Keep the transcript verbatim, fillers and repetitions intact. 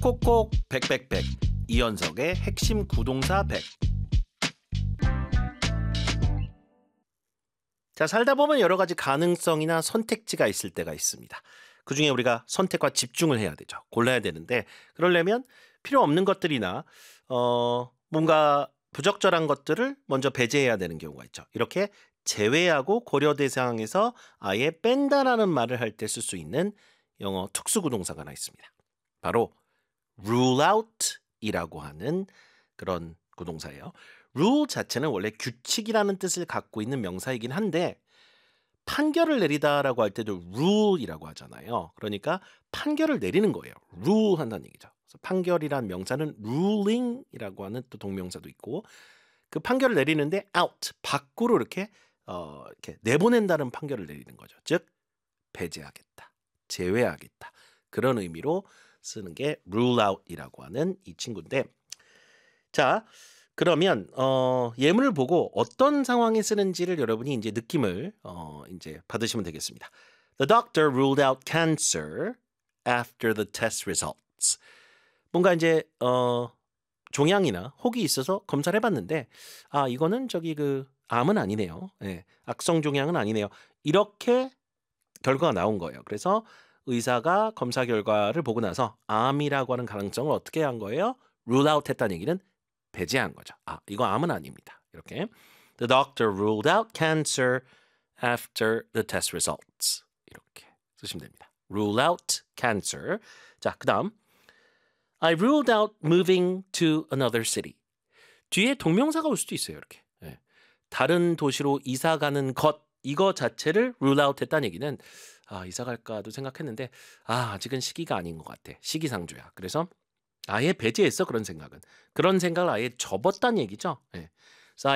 꼭꼭꼭 백백백 이연석의 핵심 구동사 백. 자, 살다 보면 여러 가지 가능성이나 선택지가 있을 때가 있습니다. 그중에 우리가 선택과 집중을 해야 되죠. 골라야 되는데 그러려면 필요 없는 것들이나 어, 뭔가 부적절한 것들을 먼저 배제해야 되는 경우가 있죠. 이렇게 제외하고 고려 대상에서 아예 뺀다라는 말을 할 때 쓸 수 있는 영어 특수구동사가 하나 있습니다. 바로 rule out이라고 하는 그런 구동사예요. rule 자체는 원래 규칙이라는 뜻을 갖고 있는 명사이긴 한데 판결을 내리다라고 할 때도 rule이라고 하잖아요. 그러니까 판결을 내리는 거예요. rule 한다는 얘기죠. 그래서 판결이란 명사는 ruling이라고 하는 또 동명사도 있고 그 판결을 내리는데 out 밖으로 이렇게 어, 이렇게 내보낸다는 판결을 내리는 거죠. 즉 배제하겠다, 제외하겠다 그런 의미로 쓰는 게 rule out이라고 하는 이 친구인데 자. 그러면 어, 예문을 보고 어떤 상황에 쓰는지를 여러분이 이제 느낌을 어, 이제 받으시면 되겠습니다. The doctor ruled out cancer after the test results. 뭔가 이제 어, 종양이나 혹이 있어서 검사를 해봤는데 아 이거는 저기 그 암은 아니네요. 네, 악성 종양은 아니네요. 이렇게 결과가 나온 거예요. 그래서 의사가 검사 결과를 보고 나서 암이라고 하는 가능성을 어떻게 한 거예요? rule out 했다는 얘기는 배제한 거죠. 아, 이거 암은 아닙니다. 이렇게 The doctor ruled out cancer after the test results. 이렇게 쓰시면 됩니다. Rule out cancer. 자, 그다음 I ruled out moving to another city. 뒤에 동명사가 올 수도 있어요. 이렇게. 네. 다른 도시로 이사 가는 것 이거 자체를 rule out 했다는 얘기는 아, 이사 갈까도 생각했는데 아, 아직은 시기가 아닌 것 같아. 시기상조야. 그래서 아예 배제했어 그런 생각은. 그런 생각을 아예 접었다는 얘기죠. 예.